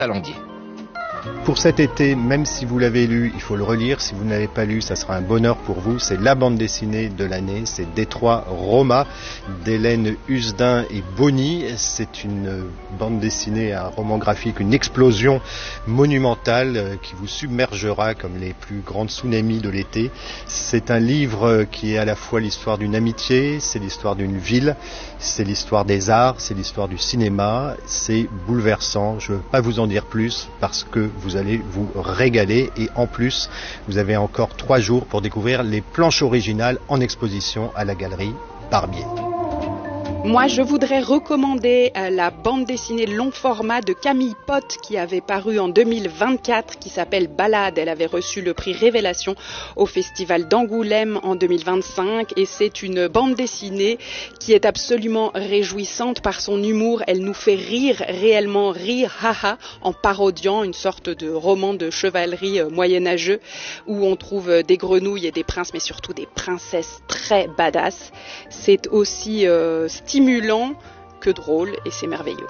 Talandier. Pour cet été, même si vous l'avez lu, il faut le relire. Si vous ne l'avez pas lu, ça sera un bonheur pour vous. C'est la bande dessinée de l'année. C'est Détroit Roma d'Hélène Husdin et Bonny. C'est une bande dessinée, un roman graphique, une explosion monumentale qui vous submergera comme les plus grandes tsunamis de l'été. C'est un livre qui est à la fois l'histoire d'une amitié, c'est l'histoire d'une ville, c'est l'histoire des arts, c'est l'histoire du cinéma. C'est bouleversant. Je ne veux pas vous en dire plus parce que vous allez vous régaler et en plus, vous avez encore 3 jours pour découvrir les planches originales en exposition à la galerie Barbier. Moi, je voudrais recommander la bande dessinée long format de Camille Pott qui avait paru en 2024, qui s'appelle Balade. Elle avait reçu le prix Révélation au Festival d'Angoulême en 2025 et c'est une bande dessinée qui est absolument réjouissante par son humour. Elle nous fait rire, réellement rire, haha, en parodiant une sorte de roman de chevalerie moyenâgeux où on trouve des grenouilles et des princes, mais surtout des princesses très badass. C'est aussi stimulant que drôle et c'est merveilleux.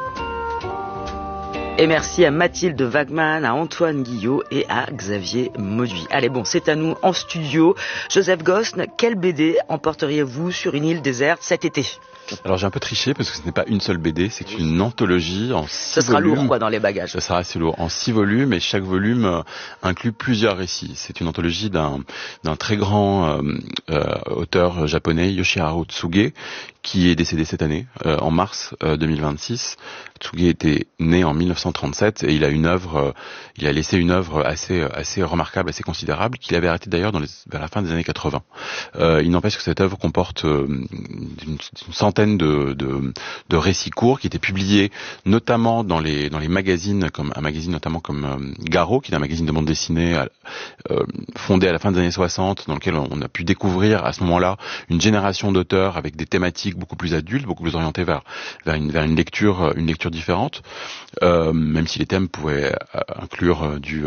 Et merci à Mathilde Wagman, à Antoine Guillot et à Xavier Mauduit. Allez bon, c'est à nous en studio. Joseph Gosne, quelle BD emporteriez-vous sur une île déserte cet été ? Alors j'ai un peu triché parce que ce n'est pas une seule BD, c'est une anthologie en 6 volumes. Ça sera lourd quoi dans les bagages. Ça sera assez lourd. En 6 volumes et chaque volume inclut plusieurs récits. C'est une anthologie d'un très grand auteur japonais, Yoshiharu Tsuge, qui est décédé cette année, en mars 2026. Tsuge était né en 1937 et il a laissé une œuvre assez remarquable, assez considérable, qu'il avait arrêté d'ailleurs vers la fin des années 80. Il n'empêche que cette œuvre comporte une centaine de récits courts qui étaient publiés notamment dans les magazines, comme un magazine notamment comme Garo, qui est un magazine de bande dessinée fondé à la fin des années 60, dans lequel on a pu découvrir à ce moment-là une génération d'auteurs avec des thématiques beaucoup plus adultes, beaucoup plus orientées vers une lecture différente, même si les thèmes pouvaient inclure du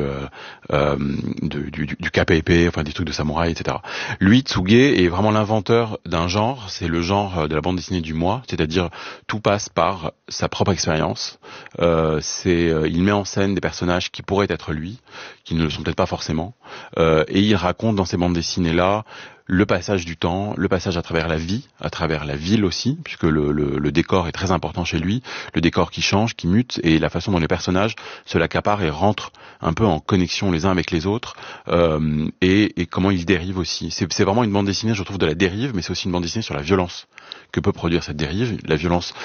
KPP, enfin des trucs de samouraï, etc. Lui, Tsuge, est vraiment l'inventeur d'un genre, c'est le genre de la bande dessinée du moi, c'est-à-dire tout passe par sa propre expérience. Il met en scène des personnages qui pourraient être lui, qui ne le sont peut-être pas forcément, et il raconte dans ces bandes dessinées-là le passage du temps, le passage à travers la vie, à travers la ville aussi, puisque le décor est très important chez lui, le décor qui change, qui mute, et la façon dont les personnages se l'accaparent et rentrent un peu en connexion les uns avec les autres, et comment ils dérivent aussi. C'est vraiment une bande dessinée, je trouve, de la dérive, mais c'est aussi une bande dessinée sur la violence que peut produire cette dérive, la violence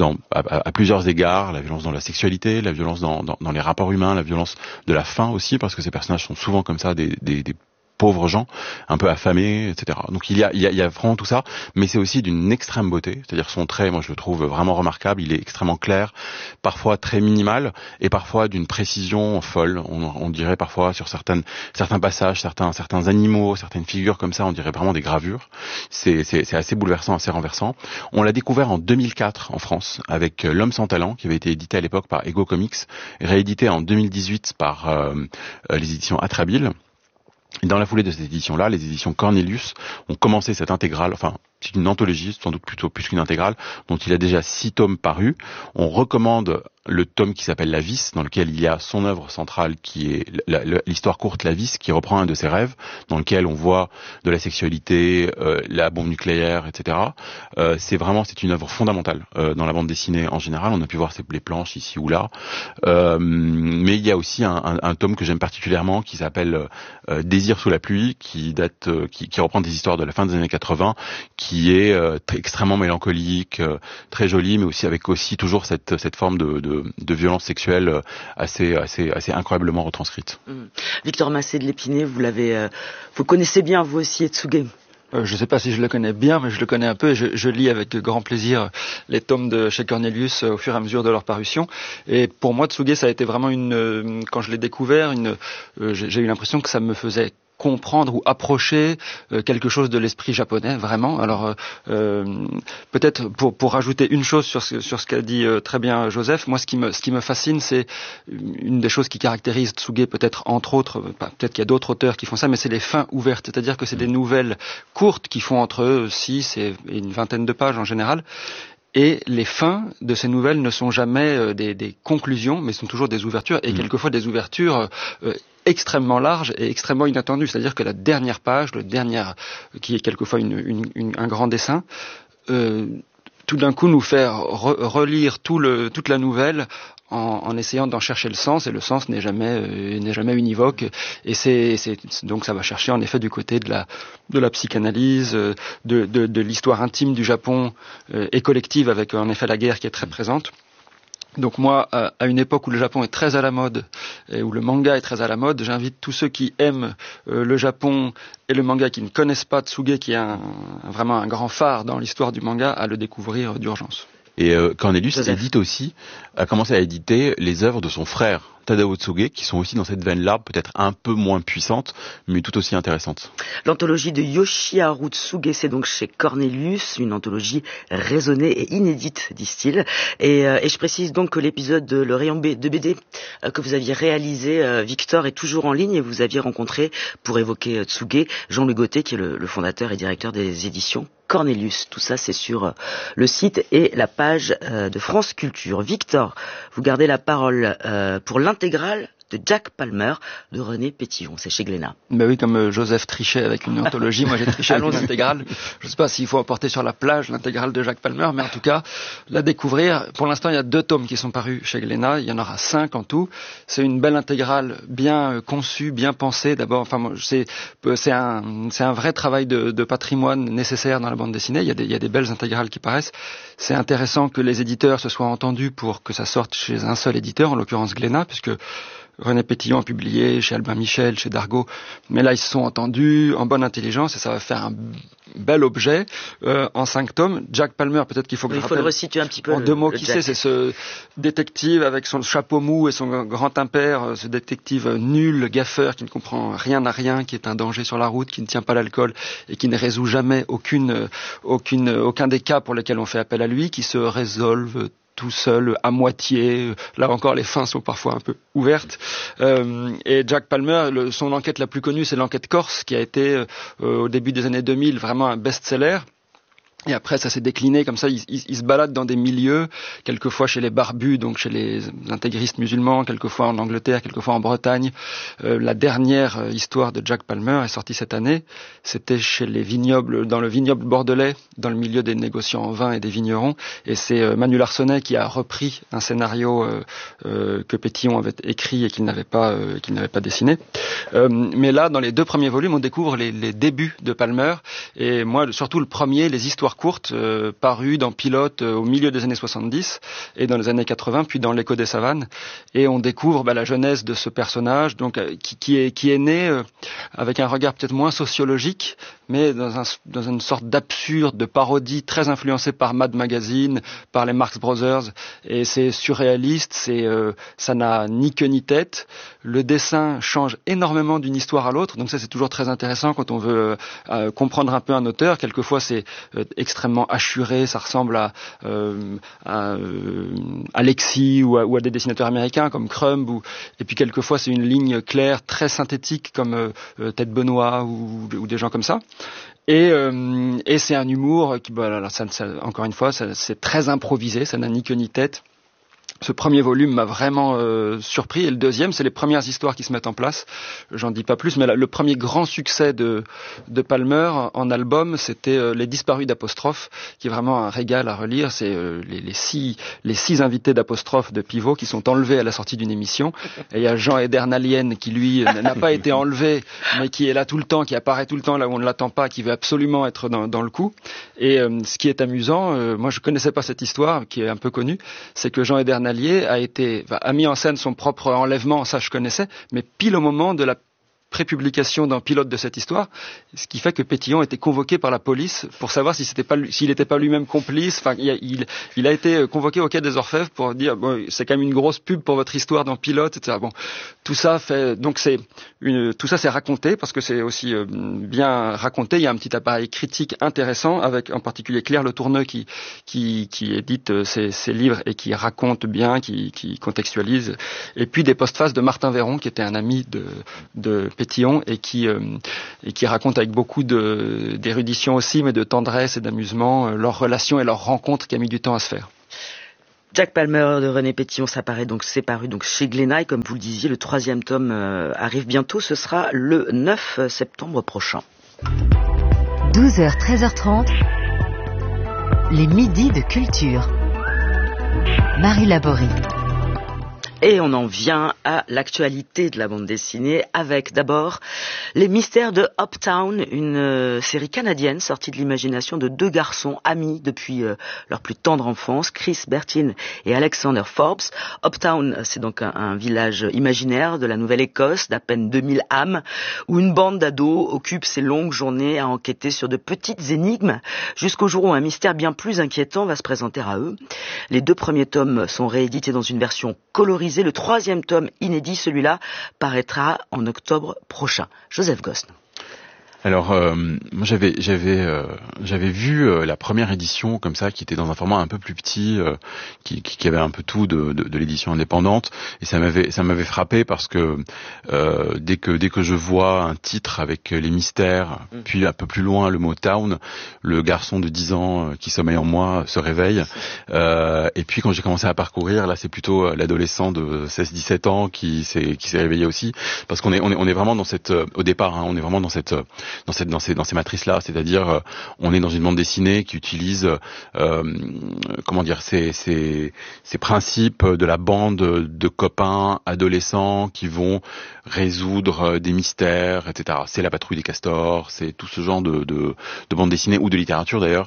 à plusieurs égards, la violence dans la sexualité, la violence dans les rapports humains, la violence de la faim aussi, parce que ces personnages sont souvent comme ça des pauvres gens, un peu affamés, etc. Donc il y a vraiment tout ça, mais c'est aussi d'une extrême beauté, c'est-à-dire son trait, moi je le trouve vraiment remarquable, il est extrêmement clair, parfois très minimal, et parfois d'une précision folle, on dirait parfois sur certains passages, certains animaux, certaines figures comme ça, on dirait vraiment des gravures, c'est assez bouleversant, assez renversant. On l'a découvert en 2004 en France, avec L'Homme sans talent, qui avait été édité à l'époque par Ego Comics, réédité en 2018 par les éditions Atrabile. Et dans la foulée de cette édition-là, les éditions Cornelius ont commencé cette intégrale, enfin, c'est une anthologie, sans doute plutôt plus qu'une intégrale, dont il a déjà 6 tomes parus. On recommande le tome qui s'appelle La Vis, dans lequel il y a son œuvre centrale qui est l'histoire courte La Vis, qui reprend un de ses rêves, dans lequel on voit de la sexualité, la bombe nucléaire, etc. C'est une œuvre fondamentale dans la bande dessinée en général. On a pu voir les planches ici ou là. Mais il y a aussi un tome que j'aime particulièrement qui s'appelle Désir sous la pluie, qui reprend des histoires de la fin des années 80, qui est extrêmement mélancolique, très joli, mais aussi avec aussi toujours cette forme de violence sexuelle assez incroyablement retranscrite. Victor Massé de l'Épinay, vous connaissez bien vous aussi Tsuge. Je ne sais pas si je le connais bien, mais je le connais un peu et je lis avec grand plaisir les tomes de chez Cornelius au fur et à mesure de leur parution. Et pour moi, Tsuge, ça a été vraiment quand je l'ai découvert, j'ai eu l'impression que ça me faisait comprendre ou approcher quelque chose de l'esprit japonais, vraiment. Alors, peut-être pour rajouter une chose sur ce qu'a dit très bien Joseph, moi, ce qui me fascine, c'est une des choses qui caractérise Tsuge, peut-être entre autres, peut-être qu'il y a d'autres auteurs qui font ça, mais c'est les fins ouvertes, c'est-à-dire que c'est des nouvelles courtes qui font entre 6 et une vingtaine de pages en général, Et les fins de ces nouvelles ne sont jamais des conclusions, mais sont toujours des ouvertures, et quelquefois des ouvertures extrêmement larges et extrêmement inattendues. C'est-à-dire que la dernière page, qui est quelquefois un grand dessin, tout d'un coup nous faire relire toute la nouvelle en essayant d'en chercher le sens, et le sens n'est jamais univoque, et donc ça va chercher en effet du côté de la psychanalyse, de l'histoire intime du Japon et collective, avec en effet la guerre qui est très présente. Donc moi, à une époque où le Japon est très à la mode, et où le manga est très à la mode, j'invite tous ceux qui aiment le Japon et le manga, qui ne connaissent pas Tsuge, qui est vraiment un grand phare dans l'histoire du manga, à le découvrir d'urgence. Et Cornelius a commencé à éditer les œuvres de son frère Tadao Tsuge, qui sont aussi dans cette veine-là, peut-être un peu moins puissante, mais tout aussi intéressante. L'anthologie de Yoshiharu Tsuge, c'est donc chez Cornelius, une anthologie raisonnée et inédite, disent-ils. Et je précise donc que l'épisode de Le Rayon de BD que vous aviez réalisé, Victor, est toujours en ligne, et vous aviez rencontré, pour évoquer Tsuge, Jean-Louis Gauthier, qui est le fondateur et directeur des éditions Cornelius. Tout ça, c'est sur le site et la page de France Culture. Victor, vous gardez la parole pour l'intégrale de Jack Palmer de René Pétillon. C'est chez Glénat. Ben oui, comme Joseph trichait avec une anthologie, moi j'ai triché avec une intégrale. Je ne sais pas s'il faut emporter sur la plage l'intégrale de Jack Palmer, mais en tout cas, la découvrir. Pour l'instant, il y a 2 tomes qui sont parus chez Glénat. Il y en aura 5 en tout. C'est une belle intégrale, bien conçue, bien pensée. D'abord, enfin, c'est un vrai travail de patrimoine nécessaire dans la bande dessinée. Il y a des belles intégrales qui paraissent. C'est intéressant que les éditeurs se soient entendus pour que ça sorte chez un seul éditeur, en l'occurrence Glénat, puisque René Pétillon a publié chez Albin Michel, chez Dargaud, mais là ils se sont entendus en bonne intelligence, et ça va faire un bel objet en 5 tomes. Jack Palmer, peut-être qu'il faut que il faut le resituer un petit peu en 2 mots. Qui c'est ce détective avec son chapeau mou et son grand impair, ce détective nul, gaffeur, qui ne comprend rien à rien, qui est un danger sur la route, qui ne tient pas l'alcool et qui ne résout jamais aucun des cas pour lesquels on fait appel à lui, qui se résolve tout seul, à moitié. Là encore, les fins sont parfois un peu ouvertes. Et Jack Palmer, son enquête la plus connue, c'est l'enquête Corse, qui a été au début des années 2000 vraiment un best-seller. Et après, ça s'est décliné comme ça. Il se balade dans des milieux, quelquefois chez les barbus, donc chez les intégristes musulmans, quelquefois en Angleterre, quelquefois en Bretagne. La dernière histoire de Jack Palmer est sortie cette année. C'était chez les vignobles, dans le vignoble bordelais, dans le milieu des négociants en vin et des vignerons. Et c'est Manu Larsonnet qui a repris un scénario que Pétillon avait écrit et qu'il n'avait pas dessiné. Mais là, dans les 2 premiers volumes, on découvre les débuts de Palmer. Et moi, surtout le premier, les histoires courtes, parues dans Pilote au milieu des années 70 et dans les années 80, puis dans l'Écho des savanes. Et on découvre la jeunesse de ce personnage, donc qui est né avec un regard peut-être moins sociologique, mais dans une sorte d'absurde, de parodie très influencée par Mad Magazine, par les Marx Brothers. Et c'est surréaliste, ça n'a ni queue ni tête. Le dessin change énormément d'une histoire à l'autre, donc ça c'est toujours très intéressant quand on veut comprendre un peu un auteur. Quelquefois c'est extrêmement hachuré, ça ressemble à Alexis ou à des dessinateurs américains comme Crumb, et puis quelquefois c'est une ligne claire, très synthétique comme Ted Benoît ou des gens comme ça. Et c'est un humour qui, encore une fois, c'est très improvisé, ça n'a ni queue ni tête. Ce premier volume m'a vraiment surpris, et le deuxième, c'est les premières histoires qui se mettent en place. J'en dis pas plus, mais le premier grand succès de Palmer en album, c'était Les Disparus d'Apostrophe, qui est vraiment un régal à relire. C'est les six invités d'Apostrophe de Pivot qui sont enlevés à la sortie d'une émission. Et il y a Jean Edernalien qui, lui, n'a pas été enlevé, mais qui est là tout le temps, qui apparaît tout le temps là où on ne l'attend pas, qui veut absolument être dans le coup. Et ce qui est amusant, moi je connaissais pas cette histoire, qui est un peu connue, c'est que Jean Edernalien a mis en scène son propre enlèvement, ça je connaissais, mais pile au moment de la prépublication d'un pilote de cette histoire, ce qui fait que Pétillon était convoqué par la police pour savoir s'il n'était pas lui-même complice. Enfin, il a été convoqué au Quai des Orfèvres pour dire c'est quand même une grosse pub pour votre histoire dans Pilote, etc. Bon, tout ça tout ça c'est raconté parce que c'est aussi bien raconté. Il y a un petit appareil critique intéressant avec en particulier Claire Le Tourneux qui édite ces livres et qui raconte bien, qui contextualise. Et puis des postfaces de Martin Véron qui était un ami de Pétillon, Pétillon et qui raconte avec beaucoup d'érudition aussi, mais de tendresse et d'amusement, leur relation et leur rencontre qui a mis du temps à se faire. Jack Palmer de René Pétillon, c'est paru donc chez Glénat, et comme vous le disiez, le 3e tome arrive bientôt, ce sera le 9 septembre prochain. 12h, 13h30, les midis de culture. Marie Laborie. Et on en vient à l'actualité de la bande dessinée avec d'abord Les Mystères de Uptown, une série canadienne sortie de l'imagination de 2 garçons amis depuis leur plus tendre enfance, Chris Bertin et Alexander Forbes. Uptown, c'est donc un village imaginaire de la Nouvelle-Écosse d'à peine 2000 âmes où une bande d'ados occupe ses longues journées à enquêter sur de petites énigmes jusqu'au jour où un mystère bien plus inquiétant va se présenter à eux. Les 2 premiers tomes sont réédités dans une version colorisée. Le 3e tome inédit, celui-là, paraîtra en octobre prochain. Joseph Gosn. Alors, moi j'avais vu la première édition comme ça, qui était dans un format un peu plus petit, qui avait un peu tout de l'édition indépendante, et ça m'avait frappé parce que dès que je vois un titre avec les mystères, puis un peu plus loin le mot town, le garçon de 10 ans qui sommeille en moi se réveille. Et puis quand j'ai commencé à parcourir, là c'est plutôt l'adolescent de 16-17 ans qui s'est réveillé aussi, parce qu'on est vraiment dans cette au départ, on est vraiment dans ces matrices-là, c'est-à-dire on est dans une bande dessinée qui utilise ces principes de la bande de copains adolescents qui vont résoudre des mystères, etc. C'est la patrouille des castors, c'est tout ce genre de bande dessinée ou de littérature d'ailleurs,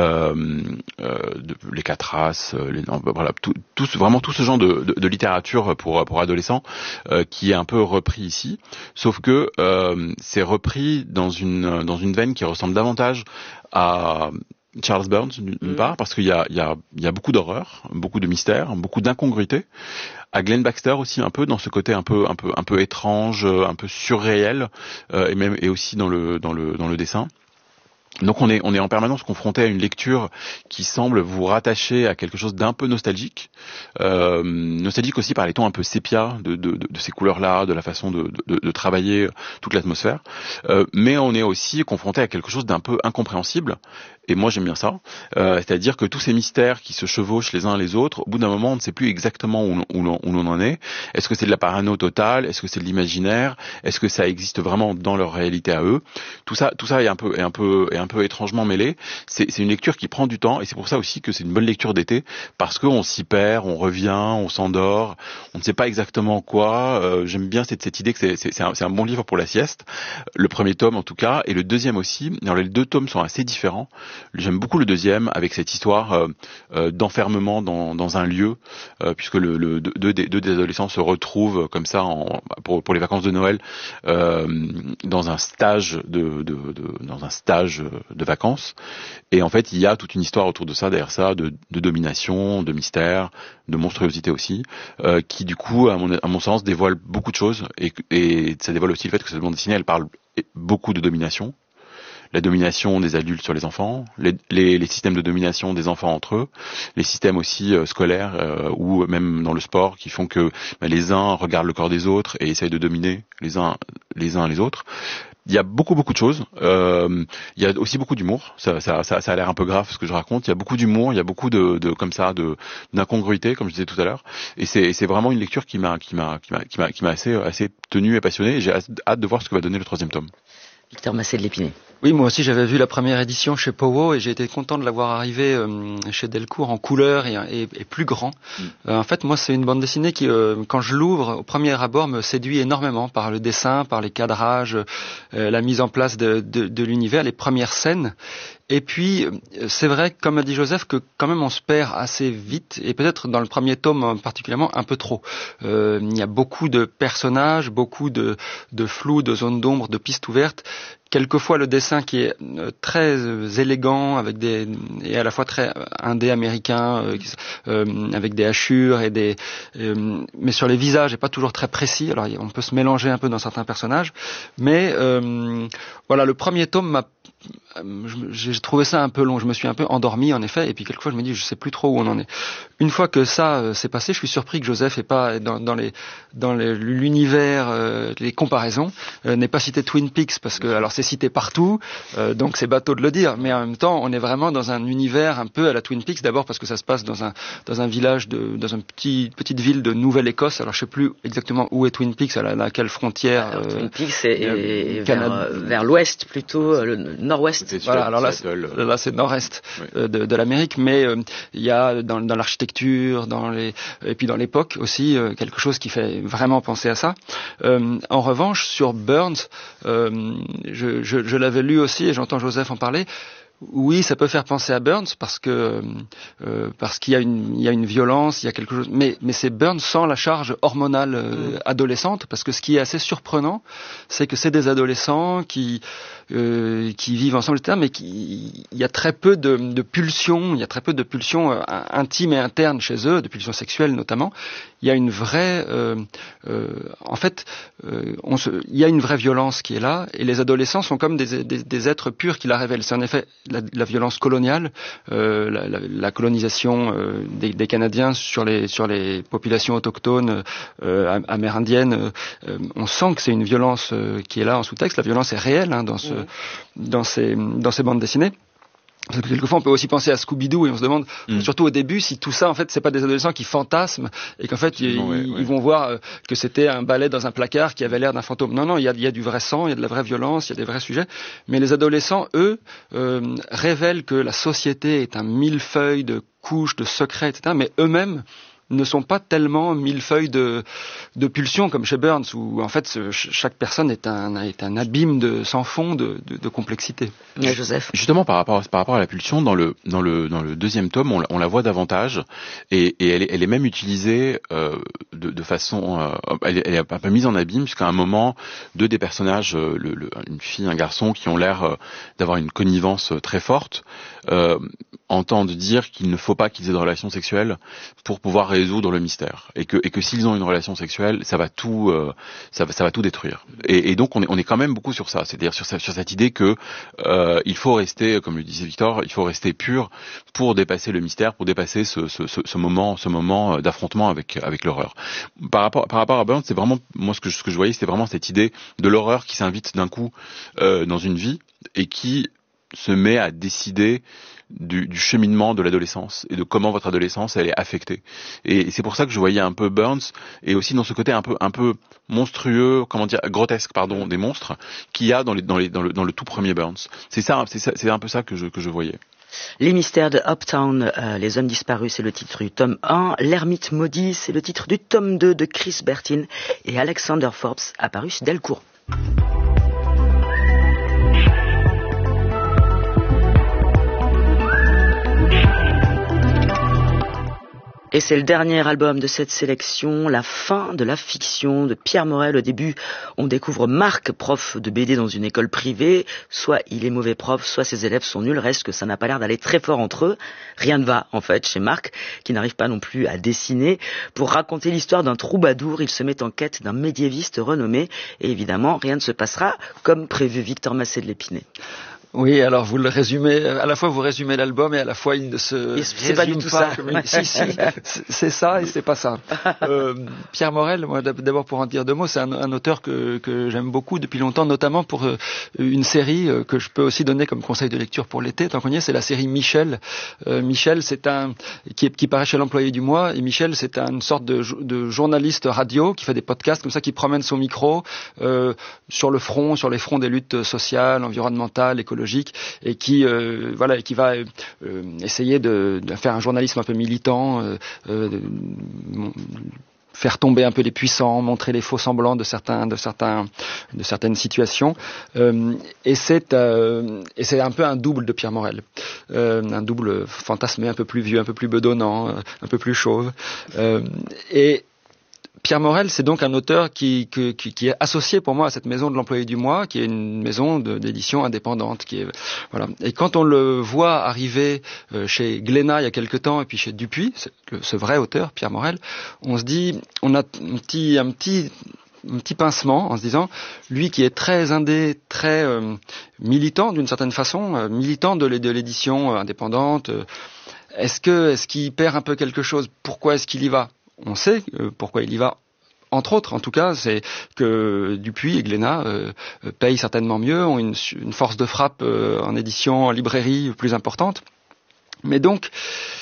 les 4 races, voilà, vraiment tout ce genre de littérature pour adolescents qui est un peu repris ici, sauf que c'est repris dans une veine qui ressemble davantage à Charles Burns d'une part, parce qu'il y a beaucoup d'horreur, beaucoup de mystères, beaucoup d'incongruité. À Glenn Baxter aussi un peu dans ce côté un peu étrange, un peu surréel, et aussi dans le dessin. Donc on est en permanence confronté à une lecture qui semble vous rattacher à quelque chose d'un peu nostalgique, nostalgique aussi par les tons un peu sépia de ces couleurs-là, de la façon de travailler toute l'atmosphère, mais on est aussi confronté à quelque chose d'un peu incompréhensible. Et moi j'aime bien ça, c'est-à-dire que tous ces mystères qui se chevauchent les uns les autres, au bout d'un moment on ne sait plus exactement où l'on en est. Est-ce que c'est de la parano totale? Est-ce que c'est de l'imaginaire? Est-ce que ça existe vraiment dans leur réalité à eux? Tout ça est un peu étrangement mêlé. C'est une lecture qui prend du temps, et c'est pour ça aussi que c'est une bonne lecture d'été, parce qu'on s'y perd, on revient, on s'endort, on ne sait pas exactement quoi. J'aime bien cette idée que c'est un bon livre pour la sieste. Le premier tome en tout cas, et le deuxième aussi. Alors les 2 tomes sont assez différents. J'aime beaucoup le deuxième avec cette histoire d'enfermement dans un lieu, puisque deux des adolescents se retrouvent comme ça pour les vacances de Noël dans un stage dans un stage de vacances, et en fait il y a toute une histoire autour de ça, derrière ça, de domination, de mystère, de monstruosité aussi, qui du coup à mon sens dévoile beaucoup de choses, et ça dévoile aussi le fait que cette bande dessinée elle parle beaucoup de domination. La domination des adultes sur les enfants, les systèmes de domination des enfants entre eux, les systèmes aussi scolaires ou même dans le sport qui font que les uns regardent le corps des autres et essayent de dominer les uns les autres. Il y a beaucoup de choses. Il y a aussi beaucoup d'humour. Ça a l'air un peu grave ce que je raconte. Il y a beaucoup d'humour. Il y a beaucoup d'incongruité, comme je disais tout à l'heure. Et c'est vraiment une lecture qui m'a assez tenu et passionné. Et j'ai hâte de voir ce que va donner le 3e tome. Victor Massé de l'Épinay. Oui, moi aussi j'avais vu la première édition chez Powo, et j'ai été content de la voir arriver chez Delcourt en couleur et plus grand. En fait, moi c'est une bande dessinée qui, quand je l'ouvre, au premier abord, me séduit énormément par le dessin, par les cadrages, la mise en place de l'univers, les premières scènes. Et puis, c'est vrai, comme a dit Joseph, que quand même on se perd assez vite, et peut-être dans le premier tome particulièrement un peu trop. Il y a beaucoup de personnages, beaucoup de flou, de zones d'ombre, de pistes ouvertes. Quelquefois le dessin qui est très élégant, et à la fois très indé américain, avec des hachures mais sur les visages, et pas toujours très précis. Alors on peut se mélanger un peu dans certains personnages, mais voilà, le premier tome m'a j'ai trouvé ça un peu long. Je me suis un peu endormi en effet, et puis quelquefois je me dis je sais plus trop où on en est. Une fois que ça s'est passé, je suis surpris que Joseph ait pas dans l'univers, les comparaisons, n'ait pas cité Twin Peaks, parce que alors c'est cité partout, donc c'est bateau de le dire, mais en même temps on est vraiment dans un univers un peu à la Twin Peaks, d'abord parce que ça se passe dans un village dans une petite ville de Nouvelle-Écosse. Alors je sais plus exactement où est Twin Peaks, à laquelle frontière. Alors, Twin Peaks c'est vers l'ouest plutôt, le nord-ouest. Voilà, alors là c'est nord-est de l'Amérique, mais il y a dans l'architecture, et puis dans l'époque aussi quelque chose qui fait vraiment penser à ça. En revanche, sur Burns, je l'avais lu aussi et j'entends Joseph en parler. Oui, ça peut faire penser à Burns parce qu'il y a une violence, il y a quelque chose, mais c'est Burns sans la charge hormonale adolescente, parce que ce qui est assez surprenant, c'est que c'est des adolescents qui vivent ensemble, etc., mais il y a très peu de pulsions, intimes et internes chez eux, de pulsions sexuelles notamment. Il y a une vraie, il y a une vraie violence qui est là, et les adolescents sont comme des êtres purs qui la révèlent. C'est en effet la violence coloniale, la colonisation des Canadiens sur les populations autochtones amérindiennes. On sent que c'est une violence qui est là en sous-texte. La violence est réelle dans ces bandes dessinées. Parce que quelquefois on peut aussi penser à Scooby-Doo et on se demande, surtout au début, si tout ça en fait c'est pas des adolescents qui fantasment et qu'en fait ils vont voir que c'était un balai dans un placard qui avait l'air d'un fantôme. Non, il y a du vrai sang, il y a de la vraie violence, il y a des vrais sujets. Mais les adolescents, eux, révèlent que la société est un millefeuille de couches, de secrets, etc. Mais eux-mêmes ne sont pas tellement millefeuilles de pulsions comme chez Burns, où en fait chaque personne est un abîme sans fond de complexité. Ouais, Joseph. Justement par rapport à la pulsion, dans le deuxième tome, on la voit davantage, et elle est même utilisée de façon, elle est pas mise en abîme, puisqu'à un moment, deux des personnages, une fille, un garçon, qui ont l'air d'avoir une connivence très forte, entendent dire qu'il ne faut pas qu'ils aient de relations sexuelles pour pouvoir résoudre le mystère, et que s'ils ont une relation sexuelle, ça va tout détruire. Et donc on est quand même beaucoup sur ça, c'est-à-dire sur cette idée que il faut rester, comme le disait Victor, il faut rester pur pour dépasser le mystère, pour dépasser ce moment d'affrontement avec l'horreur. Par rapport à Burns, c'est vraiment moi ce que je voyais, c'était vraiment cette idée de l'horreur qui s'invite d'un coup dans une vie et qui se met à décider du cheminement de l'adolescence et de comment votre adolescence elle est affectée. Et c'est pour ça que je voyais un peu Burns, et aussi dans ce côté un peu monstrueux, grotesque des monstres qu'il y a dans le tout premier Burns. C'est un peu ça que je voyais. Les mystères de Uptown, les hommes disparus, c'est le titre du tome 1. L'ermite maudit, c'est le titre du tome 2 de Chris Bertin et Alexander Forbes, apparu chez Delcourt. Et c'est le dernier album de cette sélection, La fin de la fiction de Pierre Morel. Au début, on découvre Marc, prof de BD dans une école privée. Soit il est mauvais prof, soit ses élèves sont nuls. Reste que ça n'a pas l'air d'aller très fort entre eux. Rien ne va, en fait, chez Marc, qui n'arrive pas non plus à dessiner. Pour raconter l'histoire d'un troubadour, il se met en quête d'un médiéviste renommé. Et évidemment, rien ne se passera comme prévu. Victor Massé de l'Épinay. Oui, alors vous le résumez, à la fois vous résumez l'album et à la fois il ne se c'est pas du tout ça. Si, c'est ça et c'est pas ça. Pierre Morel, moi d'abord pour en dire deux mots, c'est un auteur que j'aime beaucoup depuis longtemps, notamment pour une série que je peux aussi donner comme conseil de lecture pour l'été, tant qu'on y est, c'est la série Michel. Michel, c'est qui paraît chez l'Employé du mois, et Michel, c'est une sorte de journaliste radio qui fait des podcasts comme ça, qui promène son micro sur les fronts des luttes sociales, environnementales, écologiques, et qui va essayer de faire un journalisme un peu militant, faire tomber un peu les puissants, montrer les faux semblants de certaines situations, et c'est un peu un double de Pierre Morel, un double fantasmé, un peu plus vieux, un peu plus bedonnant, un peu plus chauve, et Pierre Morel, c'est donc un auteur qui est associé pour moi à cette maison de l'Employé du mois, qui est une maison d'édition indépendante, Et quand on le voit arriver chez Glénat il y a quelque temps, et puis chez Dupuis, ce vrai auteur, Pierre Morel, on se dit, on a un petit petit pincement en se disant, lui qui est très indé, très militant d'une certaine façon, militant de l'édition indépendante, est-ce qu'il perd un peu quelque chose? Pourquoi est-ce qu'il y va? On sait pourquoi il y va. Entre autres, en tout cas, c'est que Dupuis et Glénat payent certainement mieux, ont une force de frappe en édition, en librairie plus importante. Mais donc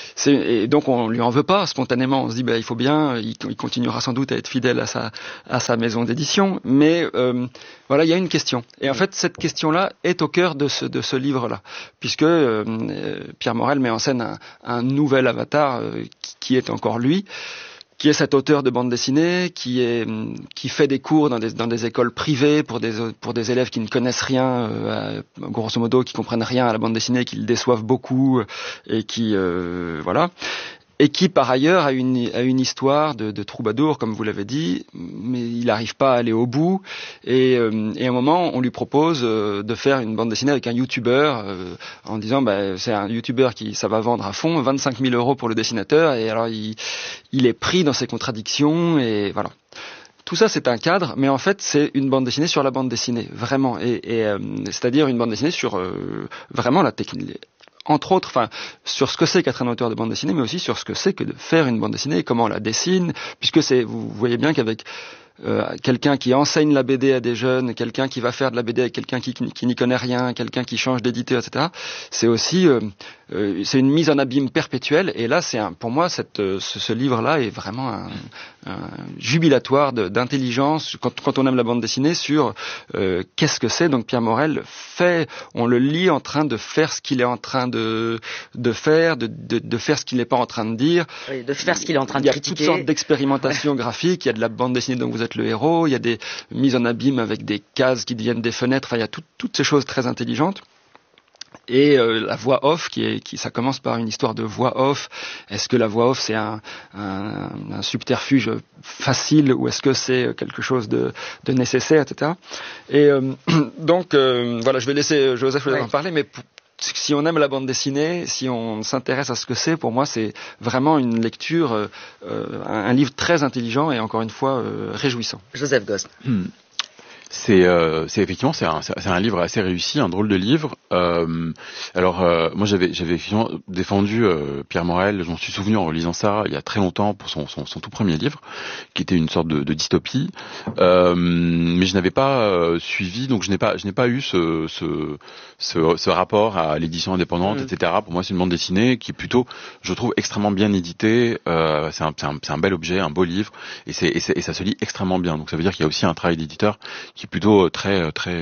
on lui en veut pas spontanément. On se dit il faut bien, il continuera sans doute à être fidèle à sa maison d'édition. Mais voilà, il y a une question. Et en fait, cette question-là est au cœur de ce livre-là, puisque Pierre Morel met en scène un nouvel avatar qui est encore lui, qui est cet auteur de bande dessinée, qui fait des cours dans des écoles privées pour des élèves qui ne connaissent rien, grosso modo, qui comprennent rien à la bande dessinée, qui le déçoivent beaucoup, et qui voilà. Et qui, par ailleurs, a une histoire de troubadour, comme vous l'avez dit, mais il n'arrive pas à aller au bout. Et à un moment, on lui propose de faire une bande dessinée avec un youtubeur, en disant, c'est un youtubeur ça va vendre à fond, 25 000 € pour le dessinateur. Et alors, il est pris dans ses contradictions, et voilà. Tout ça, c'est un cadre, mais en fait, c'est une bande dessinée sur la bande dessinée, vraiment. C'est-à-dire une bande dessinée sur vraiment la technique. Entre autres, sur ce que c'est qu'être un auteur de bande dessinée, mais aussi sur ce que c'est que de faire une bande dessinée et comment on la dessine, puisque vous voyez bien qu'avec quelqu'un qui enseigne la BD à des jeunes, quelqu'un qui va faire de la BD avec quelqu'un qui n'y connaît rien, quelqu'un qui change d'éditeur, etc. C'est aussi c'est une mise en abîme perpétuelle. Et là, pour moi, ce livre-là est vraiment un jubilatoire d'intelligence quand on aime la bande dessinée sur qu'est-ce que c'est. Donc Pierre Morel on le lit en train de faire ce qu'il est en train de faire, de faire ce qu'il n'est pas en train de dire, oui, de faire ce qu'il est en train de critiquer. Il y a toutes sortes d'expérimentations graphiques. Il y a de la bande dessinée dont vous êtes le héros. Il y a des mises en abîme avec des cases qui deviennent des fenêtres. Il y a toutes ces choses très intelligentes. Et la voix off, ça commence par une histoire de voix off. Est-ce que la voix off c'est un subterfuge facile ou est-ce que c'est quelque chose de nécessaire, etc. Et donc voilà, je vais laisser Joseph en parler, mais si on aime la bande dessinée, si on s'intéresse à ce que c'est, pour moi c'est vraiment une lecture, un livre très intelligent et encore une fois réjouissant. Joseph Gosn. C'est effectivement c'est un livre assez réussi, un drôle de livre. Moi j'avais effectivement défendu Pierre Morel, je m'en suis souvenu en relisant ça il y a très longtemps pour son tout premier livre, qui était une sorte de dystopie. Mais je n'avais pas suivi, donc je n'ai pas eu ce rapport à l'édition indépendante, etc. Pour moi c'est une bande dessinée qui est plutôt, je trouve, extrêmement bien éditée. C'est un bel objet, un beau livre, et ça se lit extrêmement bien. Donc ça veut dire qu'il y a aussi un travail d'éditeur qui est plutôt très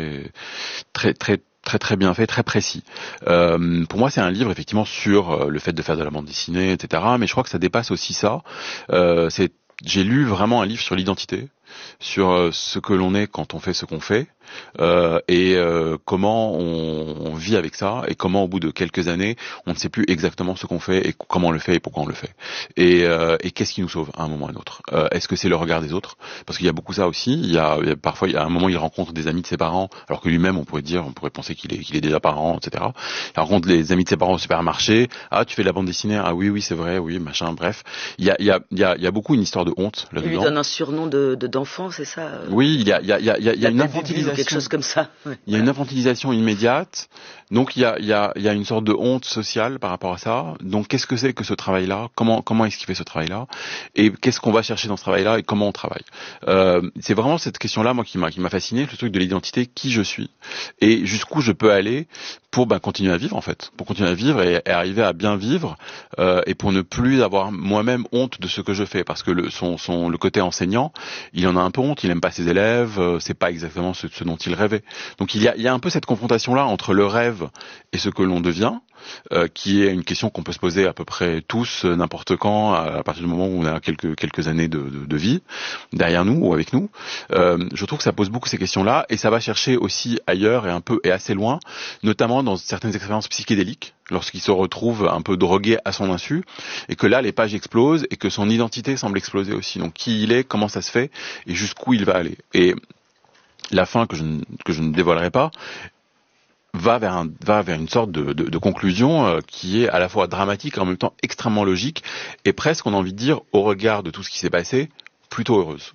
bien fait, très précis. Pour moi, c'est un livre effectivement sur le fait de faire de la bande dessinée, etc. Mais je crois que ça dépasse aussi ça. J'ai lu vraiment un livre sur l'identité, sur ce que l'on est quand on fait ce qu'on fait, et comment on vit avec ça, et comment au bout de quelques années on ne sait plus exactement ce qu'on fait et comment on le fait et pourquoi on le fait, et qu'est-ce qui nous sauve à un moment ou à un autre. Est-ce que c'est le regard des autres, parce qu'il y a beaucoup ça aussi. Il y a parfois, à un moment, il rencontre des amis de ses parents, alors que lui-même on pourrait penser qu'il est déjà parent, etc. Il rencontre les amis de ses parents au supermarché. Ah, tu fais de la bande dessinée? Ah oui c'est vrai, oui, machin. Bref, il y a beaucoup une histoire de honte là-dedans. Il lui donne un surnom d'enfant, c'est ça? Oui, il y a une infantilisation, quelque chose comme ça. Ouais. Il y a une infantilisation immédiate. Donc il y a une sorte de honte sociale par rapport à ça. Donc qu'est-ce que c'est que ce travail-là? Comment est-ce qu'il fait ce travail-là? Et qu'est-ce qu'on va chercher dans ce travail-là et comment on travaille? C'est vraiment cette question-là, moi, qui m'a fasciné, le truc de l'identité, qui je suis et jusqu'où je peux aller pour continuer à vivre, en fait, pour continuer à vivre et arriver à bien vivre, et pour ne plus avoir moi-même honte de ce que je fais, parce que le côté enseignant, il en a un peu honte, il aime pas ses élèves, c'est pas exactement ce dont il rêvait. Donc il y a un peu cette confrontation-là entre le rêve et ce que l'on devient, qui est une question qu'on peut se poser à peu près tous, n'importe quand, à partir du moment où on a quelques années de vie derrière nous ou avec nous. Je trouve que ça pose beaucoup ces questions-là, et ça va chercher aussi ailleurs et assez loin, notamment dans certaines expériences psychédéliques, lorsqu'il se retrouve un peu drogué à son insu, et que là les pages explosent et que son identité semble exploser aussi. Donc qui il est, comment ça se fait et jusqu'où il va aller. Et la fin que je ne dévoilerai pas va vers une sorte de conclusion qui est à la fois dramatique et en même temps extrêmement logique, et presque, on a envie de dire, au regard de tout ce qui s'est passé, plutôt heureuse.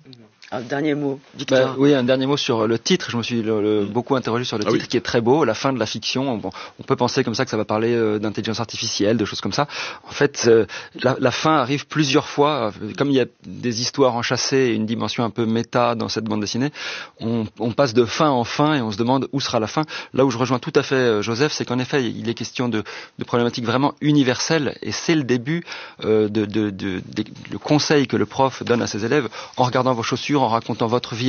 Un dernier mot, Victor. Oui, un dernier mot sur le titre. Je me suis beaucoup interrogé sur le titre qui est très beau, la fin de la fiction. Bon, on peut penser comme ça que ça va parler d'intelligence artificielle, de choses comme ça. En fait, la fin arrive plusieurs fois. Comme il y a des histoires enchâssées et une dimension un peu méta dans cette bande dessinée, on passe de fin en fin et on se demande où sera la fin. Là où je rejoins tout à fait Joseph, c'est qu'en effet, il est question de problématiques vraiment universelles et c'est le début le conseil que le prof donne à ses élèves en regardant vos chaussures, en racontant votre vie,